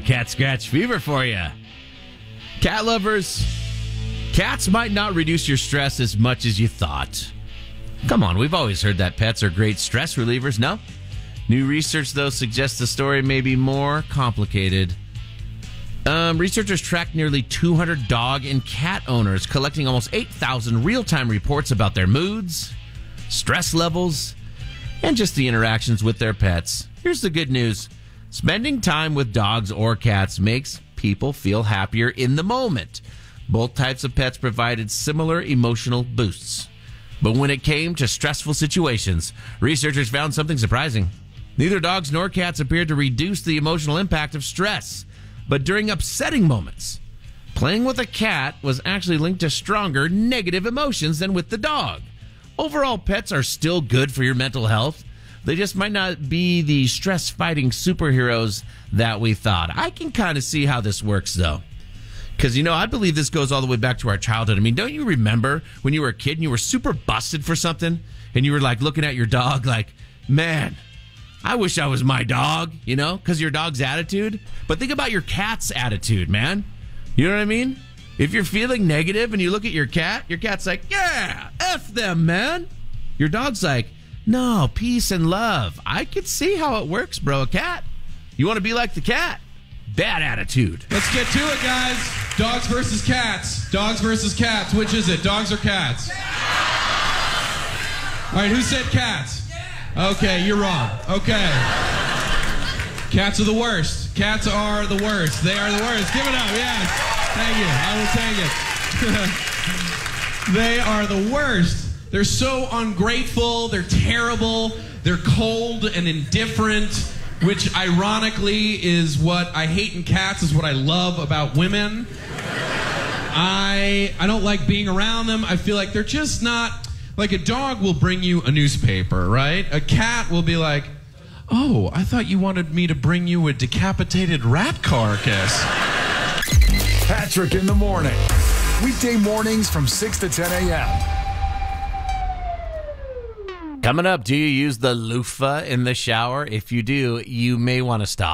cat scratch fever for you. Cat lovers, cats might not reduce your stress as much as you thought. Come on, we've always heard that pets are great stress relievers, no? New research, though, suggests the story may be more complicated. Researchers tracked nearly 200 dog and cat owners, collecting almost 8,000 real-time reports about their moods, stress levels, and just the interactions with their pets. Here's the good news. Spending time with dogs or cats makes people feel happier in the moment. Both types of pets provided similar emotional boosts. But when it came to stressful situations, researchers found something surprising. Neither dogs nor cats appeared to reduce the emotional impact of stress. But during upsetting moments, playing with a cat was actually linked to stronger negative emotions than with the dog. Overall, pets are still good for your mental health. They just might not be the stress-fighting superheroes that we thought. I can kind of see how this works, though. Because, I believe this goes all the way back to our childhood. I mean, don't you remember when you were a kid and you were super busted for something? And you were, looking at your dog like, man, I wish I was my dog, because your dog's attitude. But think about your cat's attitude, man. You know what I mean? If you're feeling negative and you look at your cat's like, yeah, F them, man. Your dog's like, no, peace and love. I could see how it works, bro. A cat. You want to be like the cat? Bad attitude. Let's get to it, guys. Dogs versus cats. Dogs versus cats. Which is it? Dogs or cats? All right, who said cats? Okay, you're wrong. Okay. Cats are the worst. Cats are the worst. They are the worst. Give it up. Yes. Thank you. I will take it. They are the worst. They're so ungrateful. They're terrible. They're cold and indifferent, which ironically is what I hate in cats is what I love about women. I don't like being around them. I feel like they're just not... Like a dog will bring you a newspaper, right? A cat will be like, oh, I thought you wanted me to bring you a decapitated rat carcass. Patrick in the morning. Weekday mornings from 6 to 10 a.m. Coming up, do you use the loofah in the shower? If you do, you may want to stop.